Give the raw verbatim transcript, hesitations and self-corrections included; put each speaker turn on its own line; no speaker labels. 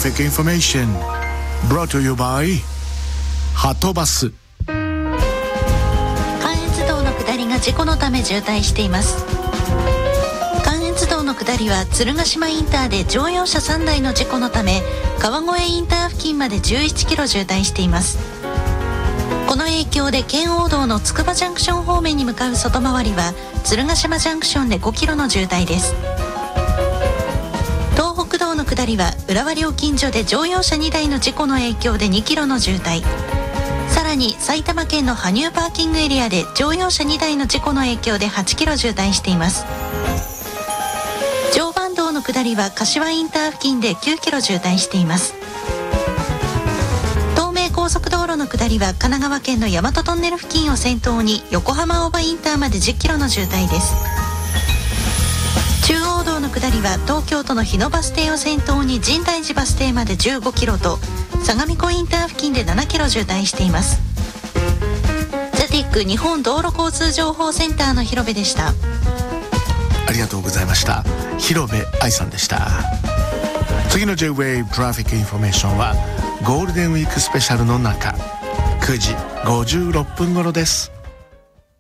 Traffic Information brought to you by はとバス。
関越道の下りが事故のため渋滞しています。関越道の下りは鶴ヶ島インターで乗用車さんだいの事故のため川越インター付近までじゅういちキロ渋滞しています。この影響で圏央道のつくばジャンクション方面に向かう外回りは鶴ヶ島ジャンクションでごキロの渋滞です。東北道の下りは浦和料金所で乗用車にだいの事故の影響でにキロの渋滞、さらに埼玉県の羽生パーキングエリアで乗用車にだいの事故の影響ではちキロ渋滞しています。常磐道の下りは柏インター付近できゅうキロ渋滞しています。東名高速道路の下りは神奈川県の大和トンネル付近を先頭に横浜大場インターまでじゅっキロの渋滞です。中央道の下りは東京都の日野バス停を先頭に深大寺バス停までじゅうごキロと相模湖インター付近でななキロ渋滞しています。ジャティック日本道路交通情報センターの広部でした。
ありがとうございました。広部愛さんでした。次の J-Wave Traffic Information はゴールデンウィークスペシャルの中くじごじゅうろっぷん頃です。